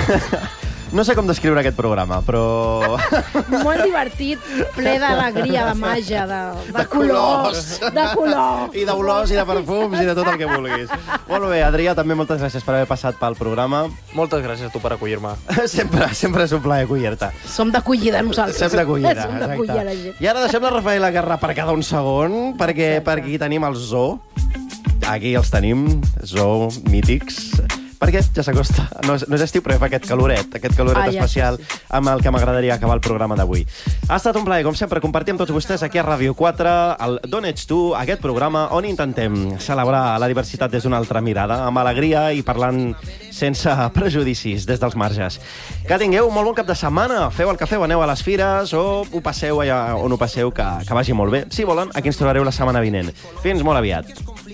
No sé com descriure aquest programa, però... Molt divertit, ple d'alegria, de màgia, de colors, de color. I d'olors, i de perfums, i de tot el que vulguis. Molt bé, Adrià, també moltes gràcies per haver passat pel programa. Moltes gràcies a tu per acollir-me. Sempre és un plaer acollir-te. Som d'acollida, nosaltres. Som d'acollida, Som d'acollida, la gent. I ara deixem la Rafaela Guerra per cada un segon, perquè aquí tenim el zoo. Aquí els tenim, zoo mítics. Perquè ja s'acosta. No és estiu, però fa aquest caloret especial amb el que m'agradaria acabar el programa d'avui. Ha estat un plaer, com sempre, compartir amb tots vostès aquí a Ràdio 4 el D'on ets tu, aquest programa on intentem celebrar la diversitat des d'una altra mirada, amb alegria i parlant sense prejudicis des dels marges. Que tingueu molt bon cap de setmana. Feu el que feu, aneu a les fires o ho passeu allà on ho passeu, que vagi molt bé. Si volen, aquí ens trobareu la setmana vinent. Fins molt aviat.